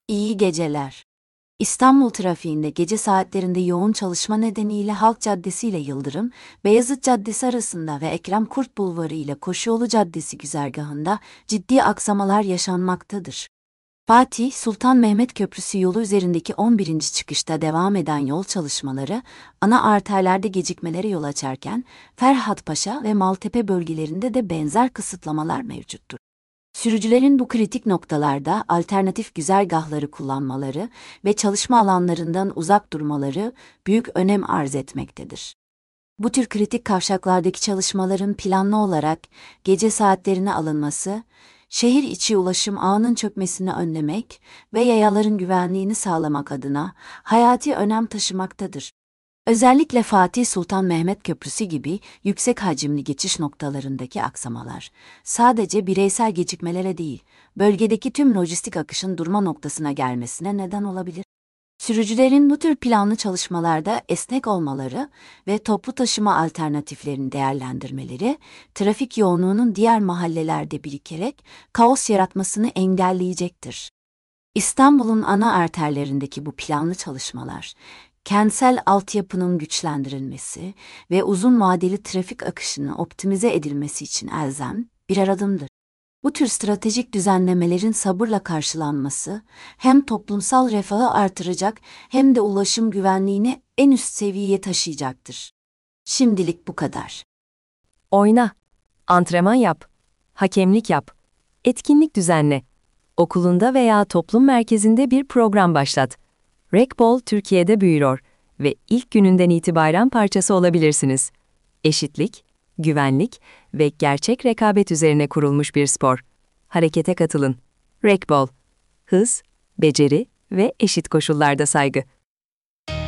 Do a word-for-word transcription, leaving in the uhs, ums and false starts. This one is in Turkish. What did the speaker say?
İyi geceler. İstanbul trafiğinde gece saatlerinde yoğun çalışma nedeniyle Halk Caddesi ile Yıldırım, Beyazıt Caddesi arasında ve Ekrem Kurt Bulvarı ile Koşuyolu Caddesi güzergahında ciddi aksamalar yaşanmaktadır. Fatih Sultan Mehmet Köprüsü yolu üzerindeki on birinci çıkışta devam eden yol çalışmaları, ana arterlerde gecikmelere yol açarken, Ferhatpaşa ve Maltepe bölgelerinde de benzer kısıtlamalar mevcuttur. Sürücülerin bu kritik noktalarda alternatif güzergahları kullanmaları ve çalışma alanlarından uzak durmaları büyük önem arz etmektedir. Bu tür kritik kavşaklardaki çalışmaların planlı olarak gece saatlerine alınması, şehir içi ulaşım ağının çökmesini önlemek ve yayaların güvenliğini sağlamak adına hayati önem taşımaktadır. Özellikle Fatih Sultan Mehmet Köprüsü gibi yüksek hacimli geçiş noktalarındaki aksamalar, sadece bireysel gecikmelere değil, bölgedeki tüm lojistik akışın durma noktasına gelmesine neden olabilir. Sürücülerin bu tür planlı çalışmalarda esnek olmaları ve toplu taşıma alternatiflerini değerlendirmeleri, trafik yoğunluğunun diğer mahallelerde birikerek kaos yaratmasını engelleyecektir. İstanbul'un ana arterlerindeki bu planlı çalışmalar, kentsel altyapının güçlendirilmesi ve uzun vadeli trafik akışının optimize edilmesi için elzem birer adımdır. Bu tür stratejik düzenlemelerin sabırla karşılanması, hem toplumsal refahı artıracak hem de ulaşım güvenliğini en üst seviyeye taşıyacaktır. Şimdilik bu kadar. Oyna, antrenman yap, hakemlik yap, etkinlik düzenle. Okulunda veya toplum merkezinde bir program başlat. Rekbol Türkiye'de büyüyor ve ilk gününden itibaren parçası olabilirsiniz. Eşitlik, güvenlik ve gerçek rekabet üzerine kurulmuş bir spor. Harekete katılın. Rekbol. Hız, beceri ve eşit koşullarda saygı.